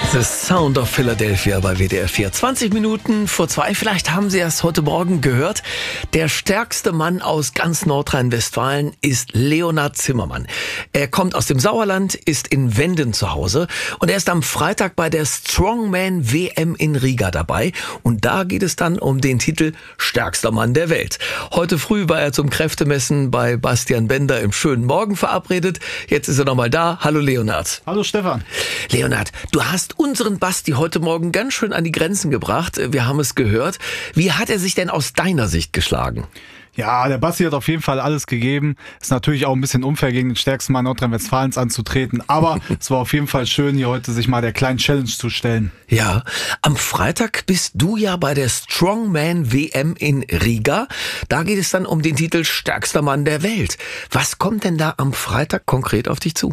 The Sound of Philadelphia bei WDR 4. 20 Minuten vor 2, vielleicht haben Sie es heute Morgen gehört. Der stärkste Mann aus ganz Nordrhein-Westfalen ist Leonhard Zimmermann. Er kommt aus dem Sauerland, ist in Wenden zu Hause und er ist am Freitag bei der Strongman WM in Riga dabei. Und da geht es dann um den Titel Stärkster Mann der Welt. Heute früh war er zum Kräftemessen bei Bastian Bender im schönen Morgen verabredet. Jetzt ist er nochmal da. Hallo Leonhard. Hallo Stefan. Leonhard, du hast unseren Basti heute Morgen ganz schön an die Grenzen gebracht. Wir haben es gehört. Wie hat er sich denn aus deiner Sicht geschlagen? Ja, der Basti hat auf jeden Fall alles gegeben. Ist natürlich auch ein bisschen unfair, gegen den stärksten Mann Nordrhein-Westfalens anzutreten. Aber es war auf jeden Fall schön, hier heute sich mal der kleinen Challenge zu stellen. Ja, am Freitag bist du ja bei der Strongman WM in Riga. Da geht es dann um den Titel Stärkster Mann der Welt. Was kommt denn da am Freitag konkret auf dich zu?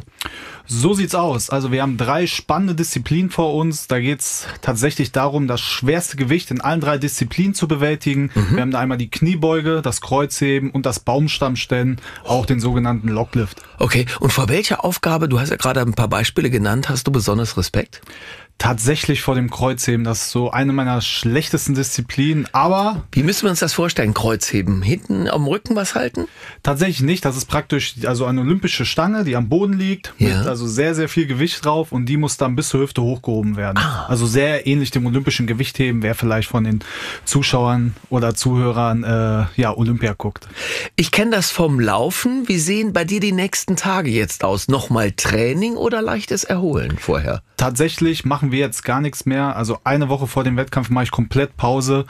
So sieht's aus. Also wir haben 3 spannende Disziplinen vor uns. Da geht's tatsächlich darum, das schwerste Gewicht in allen 3 Disziplinen zu bewältigen. Wir haben da einmal die Kniebeuge, das Kreuzheben und das Baumstammstellen, auch den sogenannten Locklift. Okay, und vor welcher Aufgabe, du hast ja gerade ein paar Beispiele genannt, hast du besonders Respekt? Tatsächlich vor dem Kreuzheben. Das ist so eine meiner schlechtesten Disziplinen, aber... Wie müssen wir uns das vorstellen, Kreuzheben? Hinten am Rücken was halten? Tatsächlich nicht. Das ist praktisch also eine olympische Stange, die am Boden liegt, mit also sehr, sehr viel Gewicht drauf und die muss dann bis zur Hüfte hochgehoben werden. Also sehr ähnlich dem olympischen Gewichtheben, wer vielleicht von den Zuschauern oder Zuhörern Olympia guckt. Ich kenne das vom Laufen. Wie sehen bei dir die nächsten Tage jetzt aus? Nochmal Training oder leichtes Erholen vorher? Tatsächlich machen wir jetzt gar nichts mehr. Also eine Woche vor dem Wettkampf mache ich komplett Pause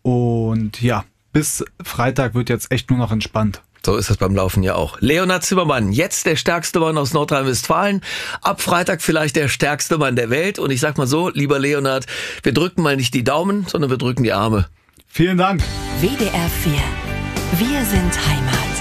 und ja, bis Freitag wird jetzt echt nur noch entspannt. So ist das beim Laufen ja auch. Leonhard Zimmermann, jetzt der stärkste Mann aus Nordrhein-Westfalen. Ab Freitag vielleicht der stärkste Mann der Welt. Und ich sag mal so, lieber Leonhard, wir drücken mal nicht die Daumen, sondern wir drücken die Arme. Vielen Dank. WDR 4. Wir sind Heimat.